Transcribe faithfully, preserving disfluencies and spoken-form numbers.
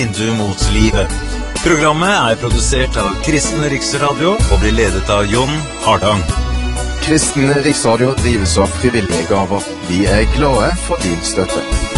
Vindu mot livet. Programmet er produsert av Kristen Riksradio og blir ledet av Jon Hardang. Kristen Riksradio drives av frivillige gaver. Vi er glade for din støtte.